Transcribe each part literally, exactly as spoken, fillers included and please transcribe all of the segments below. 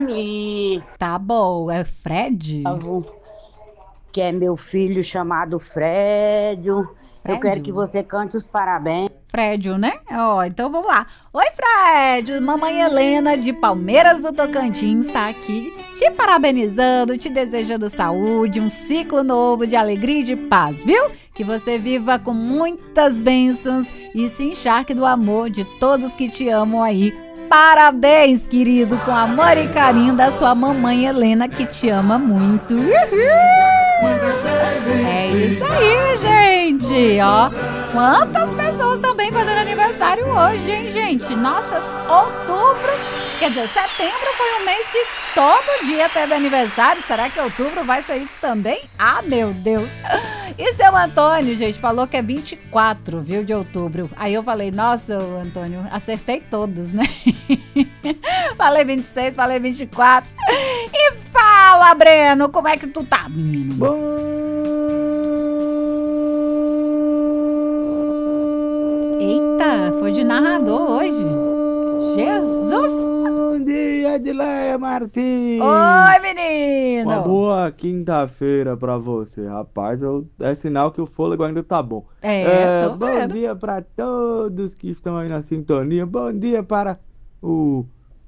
E Tá bom, é Fred? que é meu filho chamado Frédio. Eu quero que Frédio? você cante os parabéns. Frédio, né? Ó, então vamos lá. Oi, Frédio! Mamãe Helena de Palmeiras do Tocantins está aqui te parabenizando, te desejando saúde, um ciclo novo de alegria e de paz, viu? Que você viva com muitas bênçãos e se encharque do amor de todos que te amam aí. Parabéns, querido, com amor e carinho da sua mamãe Helena, que te ama muito. Uhul! É isso aí, gente, ó. Quantas pessoas também fazendo aniversário hoje, hein, gente? Nossa, outubro, quer dizer, setembro foi um mês que todo dia teve aniversário. Será que outubro vai ser isso também? Ah, meu Deus. E seu Antônio, gente, falou que é vinte e quatro, viu, de outubro. Aí eu falei, nossa, Antônio, acertei todos, né? Falei vinte e seis, falei vinte e quatro. E fala, Breno, como é que tu tá, menino? Eita, foi de narrador hoje. Jesus! Bom dia, Edileia Martins! Oi, Uma menino! boa quinta-feira pra você, rapaz. Eu, é sinal que o fôlego ainda tá bom. É, É, tô bom vendo. dia pra todos que estão aí na sintonia. Bom dia para o,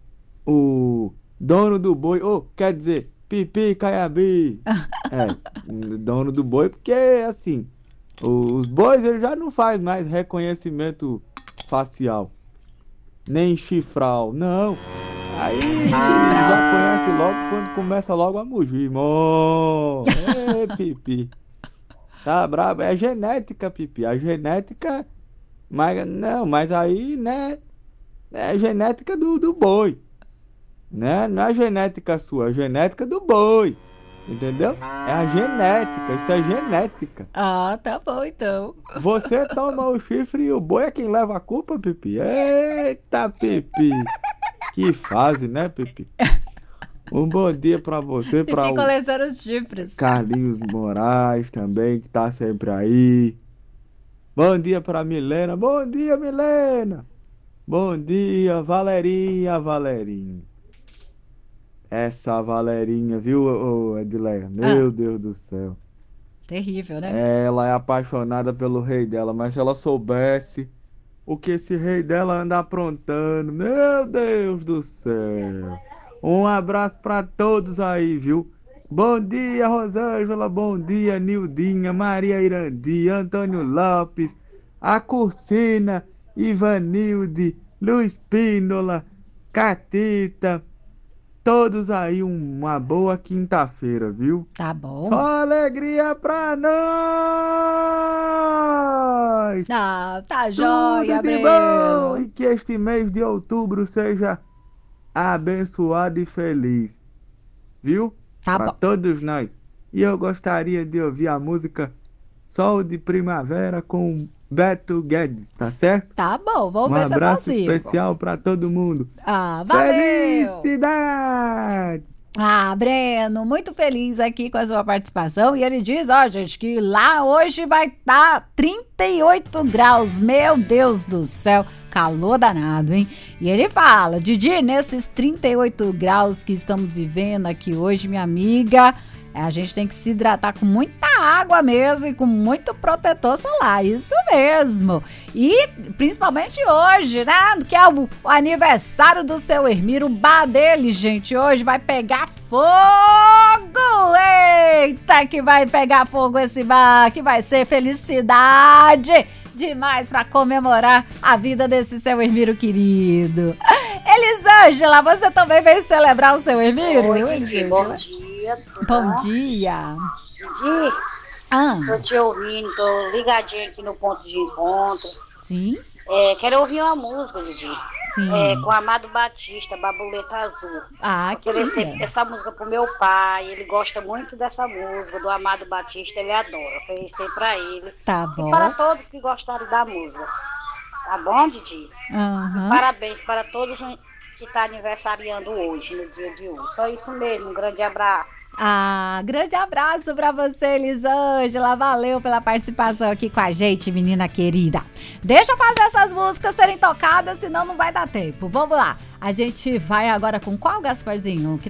o dono do boi. Ou, quer dizer, Pipi Caiabi. É, dono do boi, porque assim, os bois ele já não faz mais reconhecimento facial, nem chifral, não. Aí já Chifral. conhece logo quando começa logo a mugir. Mó! É, Pipi. Tá brabo. É genética, Pipi. A genética. Mas não, mas aí, né? É genética do, do boi. Né? Não é genética sua, é genética do boi. Entendeu? É a genética. Isso é genética. Ah, tá bom então. Você toma o chifre e o boi é quem leva a culpa, Pipi. Eita, Pipi. Que fase, né, Pipi? Um bom dia pra você, E para fica o lesando os chifres. Carlinhos Moraes também, que tá sempre aí. Bom dia pra Milena. Bom dia, Milena. Bom dia, Valerinha, Valerinha. Essa Valerinha, viu, ô, Edileia? Ah, Meu Deus do céu. terrível, né? Ela é apaixonada pelo rei dela, mas se ela soubesse o que esse rei dela anda aprontando, meu Deus do céu. Um abraço pra todos aí, viu? Bom dia, Rosângela. Bom dia, Nildinha, Maria Irandi, Antônio Lopes, a Cursina, Ivanilde, Luiz Pínola, Catita. Todos aí, uma boa quinta-feira, viu? Tá Só bom. alegria pra nós! Ah, tá Tudo jóia, de bom! Breno. E que este mês de outubro seja abençoado e feliz, viu? Tá Para bom. todos nós. E eu gostaria de ouvir a música Sol de Primavera com Beto Guedes, tá certo? Tá bom, vamos Um ver se eu abraço consigo. especial para todo mundo. Ah, valeu! Felicidade! Ah, Breno, muito feliz aqui com a sua participação. E ele diz, ó, gente, que lá hoje vai estar trinta e oito graus. Meu Deus do céu, calor danado, hein? E ele fala, Didi, nesses trinta e oito graus que estamos vivendo aqui hoje, minha amiga, a gente tem que se hidratar com muita água mesmo e com muito protetor solar, isso mesmo. E principalmente hoje, né? Que é o, o aniversário do seu Hermiro, o bar dele, gente. Hoje vai pegar fogo! Eita, que vai pegar fogo esse bar, que vai ser felicidade demais para comemorar a vida desse seu Hermiro querido. Elisângela, você também veio celebrar o seu Hermiro? Oi, Didi, bom dia, tudo Bom bom? dia. Didi, Ah, tô te ouvindo, tô ligadinho aqui no ponto de encontro. sim, É, quero ouvir uma música, Didi. É, sim. com Amado Batista, Babuleta Azul. Ah, que Oferecer linda. essa música pro meu pai, ele gosta muito dessa música, do Amado Batista, ele adora. Oferecer pra ele Tá e para bom. todos que gostaram da música. Tá bom, Didi? E Aham. parabéns para todos que estão aniversariando hoje, no dia de hoje. Só isso mesmo, um grande abraço. Ah, grande abraço pra você, Elisângela. Valeu pela participação aqui com a gente, menina querida. Deixa eu fazer essas músicas serem tocadas, senão não vai dar tempo. Vamos lá. A gente vai agora com qual, Gasparzinho? Que